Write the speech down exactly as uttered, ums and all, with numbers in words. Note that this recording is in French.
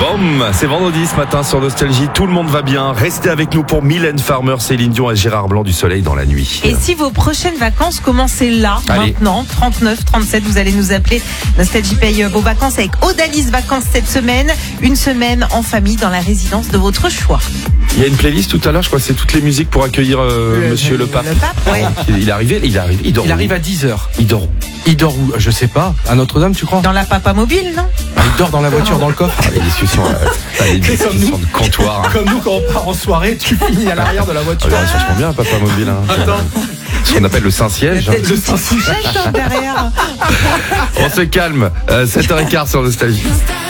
Boum, c'est vendredi ce matin sur Nostalgie, tout le monde va bien. Restez avec nous pour Mylène Farmer, Céline Dion et Gérard Blanc du Soleil dans la nuit. Et si vos prochaines vacances commençaient là, Allez. maintenant, trente-neuf trente-sept, vous allez nous appeler. Nostalgie paye vos vacances avec Odalis Vacances cette semaine. Une semaine en famille dans la résidence de votre choix. Il y a une playlist tout à l'heure, je crois que c'est toutes les musiques pour accueillir euh, Le- Monsieur le, le Pape. pape, ouais. Il est arrivé, il arrive, il dort. Il où arrive à dix heures. Il dort. où Il dort où? Je sais pas. À Notre-Dame, tu crois? Dans la papa mobile, non? Ah, il dort dans la voiture, dans le coffre. Ah, les discussions, euh, ah, les C'est comme discussions nous. de comptoir. Hein. Comme nous, quand on part en soirée, tu finis à l'arrière de la Ah, voiture. ouais, franchement bien, Papa Mobile. Hein. Attends. Ce qu'on appelle le Saint-Siège. hein. Le Saint-Siège. Jette derrière. On se calme. Euh, sept heures quinze sur Nostalgie.